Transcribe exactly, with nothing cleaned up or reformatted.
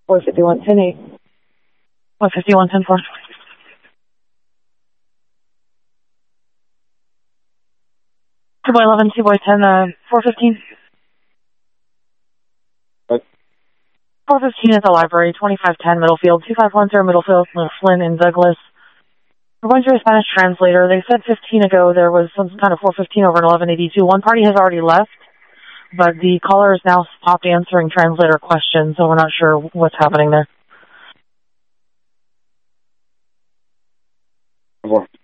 four fifty-one, ten eight. one fifty-one, ten four. two by eleven, two by ten, uh, four fifteen. What? four fifteen at the library, twenty-five ten Middlefield, two five one zero Middlefield, Flynn and Douglas. We're going through a Spanish translator. They said fifteen ago there was some kind of four fifteen over in eleven eighty-two. One party has already left, but the caller has now stopped answering translator questions, so we're not sure what's happening there. Four.